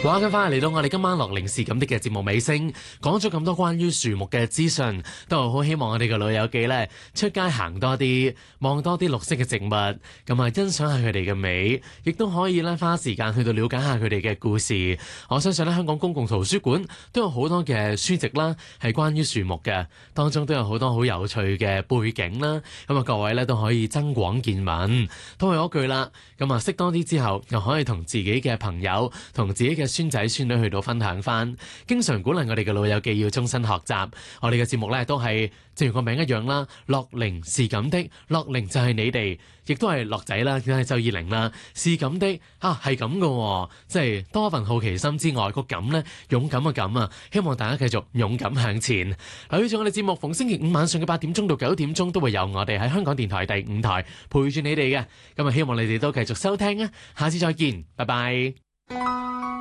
話緊翻嚟到我哋今晚樂齡是咁的嘅節目尾聲，講咗咁多關於樹木嘅資訊，都係好希望我哋嘅老友記呢出街行多啲，望多啲綠色嘅植物，咁啊欣賞下佢哋嘅美，亦都可以咧花時間去到了解下佢哋嘅故事。我相信咧香港公共圖書館都有好多嘅書籍啦，係關於樹木嘅，當中都有好多好有趣嘅背景啦。咁啊各位咧都可以增廣見聞，都係嗰句啦。咁啊識多啲之後，又可以同自己嘅朋友、同自己嘅孫仔孫女去到分享翻，經常鼓勵我哋嘅老友記要終身學習。我哋嘅節目呢都係正如個名一樣啦，樂齡是咁的，樂齡就係你哋，亦都係樂仔啦，亦都係周以玲啦，是咁的係咁嘅，即係多份好奇心之外，個感呢，勇敢嘅感啊！希望大家繼續勇敢向前。留意住我哋節目，逢星期五晚上嘅8點鐘到9點鐘都會有我哋喺香港電台第5台陪住你哋嘅。咁啊，希望你哋都繼續收聽啊！下次再見，拜拜。